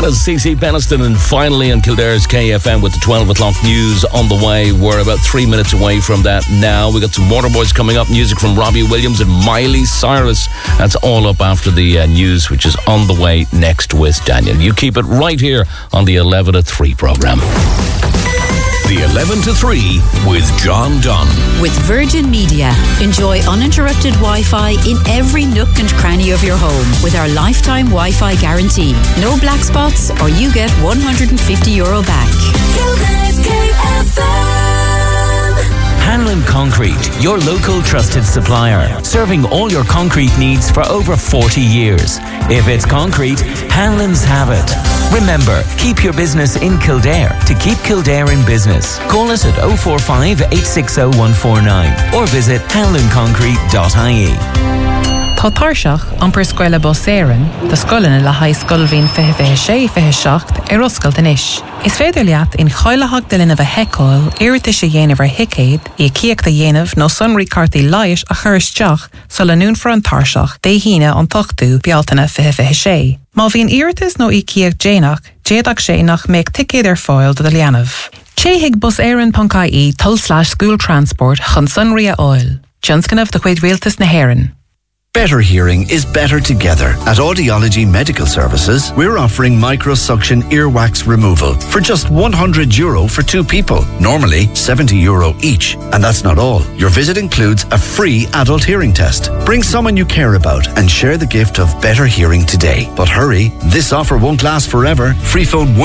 That is CC Peniston, and finally on Kildare's KFM with the 12 o'clock news on the way. We're about 3 minutes away from that now. We got some Waterboys coming up, music from Robbie Williams and Miley Cyrus. That's all up after the news, which is on the way next with Daniel. You keep it right here on the 11 to 3 programme. The 11 to 3 with John Dunn. With Virgin Media. Enjoy uninterrupted Wi-Fi in every nook and cranny of your home with our lifetime Wi-Fi guarantee. No black spots or you get €150 back. Hanlon Concrete, your local trusted supplier, serving all your concrete needs for over 40 years. If it's concrete, Hanlon's have it. Remember, keep your business in Kildare to keep Kildare in business. Call us at 045 860 149 or visit hanlonconcrete.ie. Tá Tairseach iompar scoile Boséireann, de scoileanna le haghaidh scoilmhín 26-27 ar oscailt anois. Is féidir leat in choileach de lena bheith heicáil, iiritas a dhéanamh ar hicéid, I cíocht a dhéanamh nó sunraí cartaí laios a chur isteach sa leanún for an Tairseach, dé híine an tochtú bealtainna 26. Má bhíon iiritas nó I cíocht déanach, déadach sé nach méid ticéad ar fáil do leanamh. Chéigh Boséireann.ie /school transport chun sunraí a oil. Tionscanamh de chuid rialtas na Héireann. Better hearing is better together. At Audiology Medical Services, we're offering microsuction earwax removal for just €100 for 2 people. Normally €70 each. And that's not all. Your visit includes a free adult hearing test. Bring someone you care about and share the gift of better hearing today. But hurry, this offer won't last forever. Free phone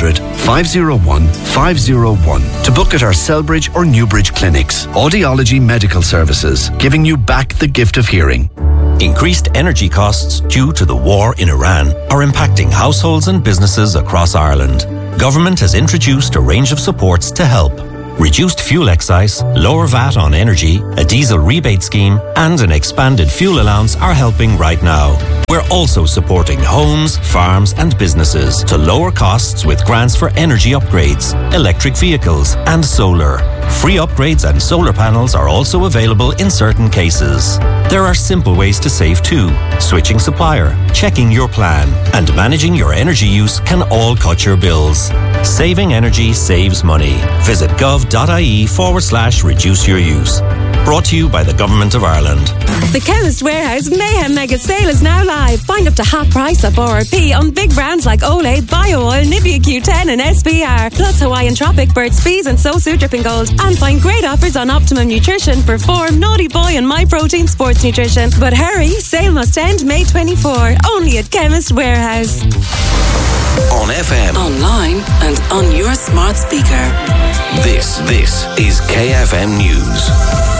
1-800-501-501 to book at our Selbridge or Newbridge clinics. Audiology Medical Services, giving you back the gift of hearing. Increased energy costs due to the war in Iran are impacting households and businesses across Ireland. Government has introduced a range of supports to help. Reduced fuel excise, lower VAT on energy, a diesel rebate scheme, and an expanded fuel allowance are helping right now. We're also supporting homes, farms, and businesses to lower costs with grants for energy upgrades, electric vehicles, and solar. Free upgrades and solar panels are also available in certain cases. There are simple ways to save too. Switching supplier, checking your plan, and managing your energy use can all cut your bills. Saving energy saves money. Visit gov.ie/reduce your use. Brought to you by the Government of Ireland. The Chemist Warehouse Mayhem Mega Sale is now live. Find up to half price up RRP on big brands like Olay, BioOil, Nivea Q10 and SPR. Plus Hawaiian Tropic, Burt's Bees and So Suit Dripping Gold. And find great offers on Optimum Nutrition, Perform, Naughty Boy and My Protein Sports Nutrition. But hurry, sale must end May 24. Only at Chemist Warehouse. On FM, online and on your smart speaker. This is KFM News.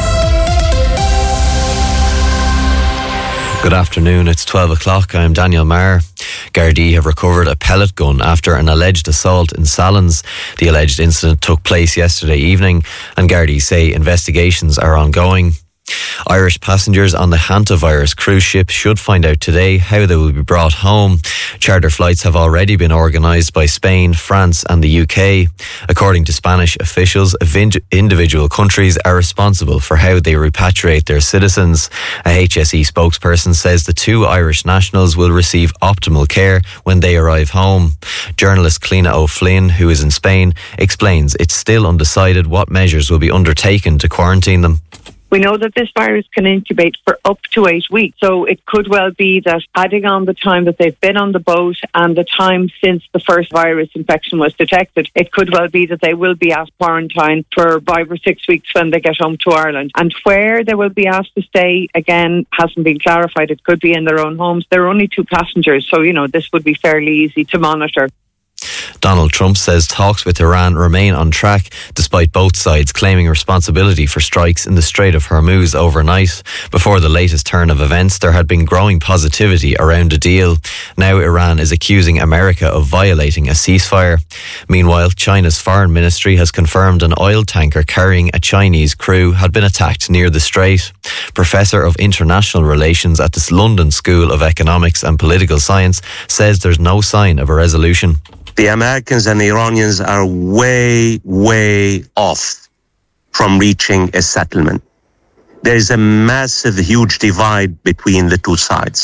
Good afternoon, it's 12 o'clock. I'm Daniel Maher. Gardaí have recovered a pellet gun after an alleged assault in Sallins. The alleged incident took place yesterday evening, and Gardaí say investigations are ongoing. Irish passengers on the hantavirus cruise ship should find out today how they will be brought home. Charter flights have already been organised by Spain, France and the UK. According to Spanish officials, individual countries are responsible for how they repatriate their citizens. A HSE spokesperson says the 2 Irish nationals will receive optimal care when they arrive home. Journalist Cliona O'Flynn, who is in Spain, explains it's still undecided what measures will be undertaken to quarantine them. We know that this virus can incubate for up to 8 weeks. So it could well be that adding on the time that they've been on the boat and the time since the first virus infection was detected, it could well be that they will be asked quarantine for 5 or 6 weeks when they get home to Ireland. And where they will be asked to stay, again, hasn't been clarified. It could be in their own homes. There are only 2 passengers, so, this would be fairly easy to monitor. Donald Trump says talks with Iran remain on track despite both sides claiming responsibility for strikes in the Strait of Hormuz overnight. Before the latest turn of events, there had been growing positivity around a deal. Now Iran is accusing America of violating a ceasefire. Meanwhile, China's foreign ministry has confirmed an oil tanker carrying a Chinese crew had been attacked near the strait. Professor of International Relations at the London School of Economics and Political Science says there's no sign of a resolution. The Americans and the Iranians are way, way off from reaching a settlement. There is a massive, huge divide between the two sides.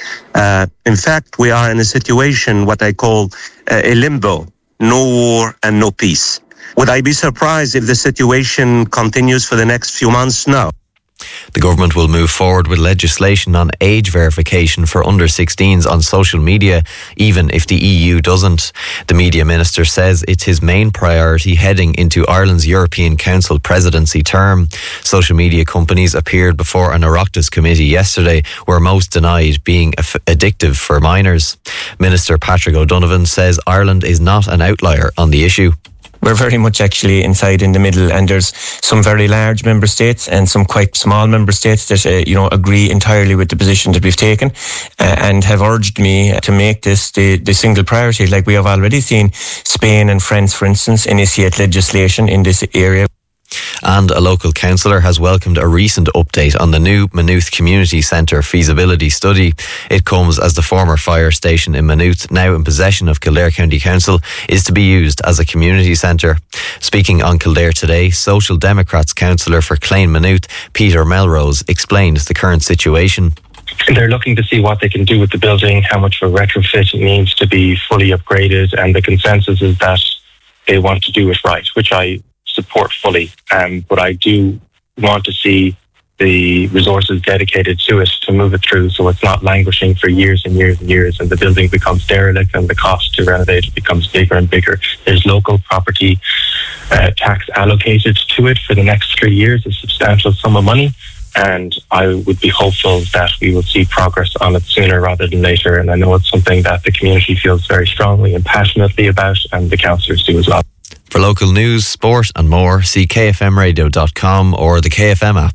In fact, we are in a situation, what I call a limbo, no war and no peace. Would I be surprised if the situation continues for the next few months? No. The government will move forward with legislation on age verification for under 16s on social media, even if the EU doesn't. The media minister says it's his main priority heading into Ireland's European Council presidency term. Social media companies appeared before an Oireachtas committee yesterday, where most denied being addictive for minors. Minister Patrick O'Donovan says Ireland is not an outlier on the issue. We're very much actually inside in the middle, and there's some very large member states and some quite small member states that agree entirely with the position that we've taken and have urged me to make this the single priority. Like we have already seen Spain and France, for instance, initiate legislation in this area. And a local councillor has welcomed a recent update on the new Maynooth Community Centre feasibility study. It comes as the former fire station in Maynooth, now in possession of Kildare County Council, is to be used as a community centre. Speaking on Kildare Today, Social Democrats councillor for Clane Maynooth, Peter Melrose, explained the current situation. They're looking to see what they can do with the building, how much of a retrofit it needs to be fully upgraded, and the consensus is that they want to do it right, which I support fully, but I do want to see the resources dedicated to it to move it through, so it's not languishing for years and years and years, and the building becomes derelict and the cost to renovate it becomes bigger and bigger. There's local property tax allocated to it for the next 3 years, a substantial sum of money, and I would be hopeful that we will see progress on it sooner rather than later. And I know it's something that the community feels very strongly and passionately about, and the councillors do as well. For local news, sport and more, see kfmradio.com or the KFM app.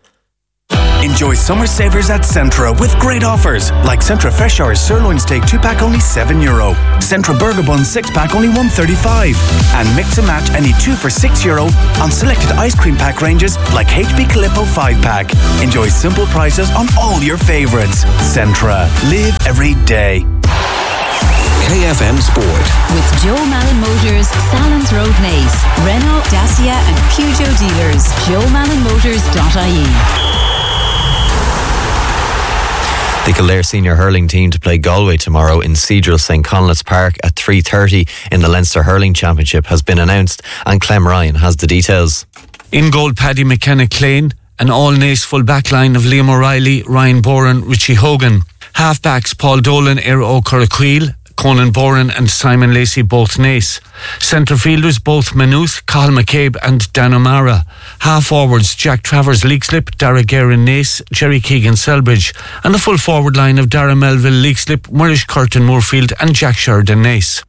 Enjoy summer savers at Centra with great offers like Centra Fresh Hours Sirloin Steak 2-pack only €7, Centra Burger Bun 6-pack only $1.35, and mix and match any 2 for €6 on selected ice cream pack ranges like HB Calippo 5-pack. Enjoy simple prices on all your favourites. Centra. Live every day. KFM Sport. With Joe Malin Motors, Salins Road Nace, Renault, Dacia and Peugeot dealers. JoeMalinMotors.ie. The Kildare senior hurling team to play Galway tomorrow in Seadrill St Conleth's Park at 3:30 in the Leinster Hurling Championship has been announced, and Clem Ryan has the details. In goal, Paddy McKenna Clane, an all-Nace full back line of Liam O'Reilly, Ryan Boran, Richie Hogan. Half-backs Paul Dolan, Eire O'Curraquil, Conan Boran and Simon Lacey, both Nace. Centre fielders both Maynooth, Cathal McCabe and Dan O'Mara. Half forwards Jack Travers, Leixlip, Dara Guerin, Nace, Jerry Keegan, Selbridge, and the full forward line of Dara Melville, Leixlip, Murish Curtin, Moorfield and Jack Sheridan, Nace.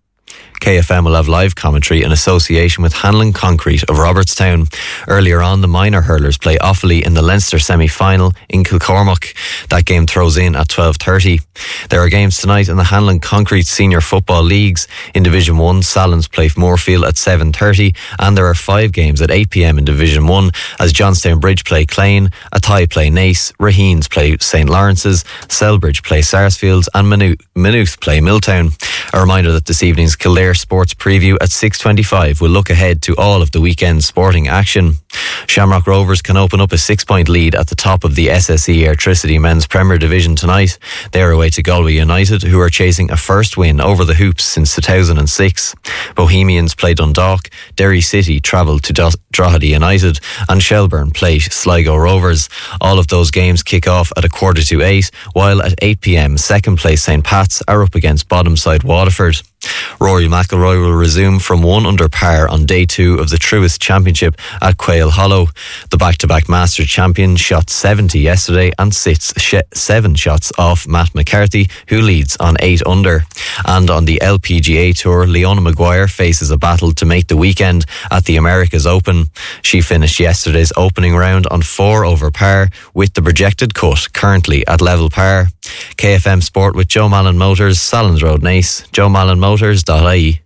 KFM will have live commentary in association with Hanlon Concrete of Robertstown. Earlier on, the minor hurlers play Offaly in the Leinster semi-final in Kilcormac. That game throws in at 12:30. There are games tonight in the Hanlon Concrete Senior Football Leagues. In Division 1, Salins play Moorfield at 7:30, and there are 5 games at 8 p.m. in Division 1 as Johnstown Bridge play Clane, Athy play Nace, Raheens play St Lawrence's, Selbridge play Sarsfields and Maynooth play Milltown. A reminder that this evening's Kildare Sports Preview at 6:25 will look ahead to all of the weekend's sporting action. Shamrock Rovers can open up a 6-point lead at the top of the SSE Airtricity Men's Premier Division tonight. They are away to Galway United, who are chasing a first win over the hoops since 2006. Bohemians play Dundalk, Derry City travel to Drogheda United, and Shelburne play Sligo Rovers. All of those games kick off at 7:45, while at 8 p.m. second place St Pat's are up against bottom side Waterford. Rory McIlroy will resume from 1 under par on day 2 of the Truist Championship at Quail Hollow. The back-to-back Masters champion shot 70 yesterday and sits 7 shots off Matt McCarthy, who leads on 8 under. And on the LPGA Tour, Leona Maguire faces a battle to make the weekend at the Americas Open. She finished yesterday's opening round on 4 over par, with the projected cut currently at level par. KFM Sport with Joe Malin Motors, Salins Road Nace, JoeMalinMotors.ie.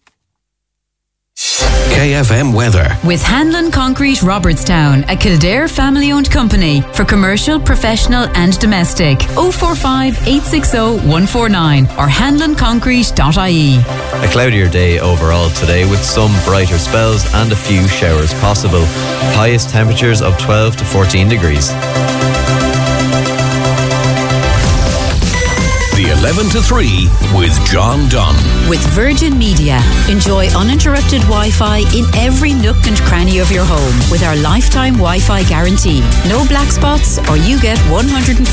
KFM weather. With Hanlon Concrete Robertstown, a Kildare family-owned company for commercial, professional and domestic. 045 860 149 or hanlonconcrete.ie. A cloudier day overall today with some brighter spells and a few showers possible. Highest temperatures of 12 to 14 degrees. 11 to 3 with John Dunn. With Virgin Media, enjoy uninterrupted Wi-Fi in every nook and cranny of your home with our lifetime Wi-Fi guarantee. No black spots or you get 150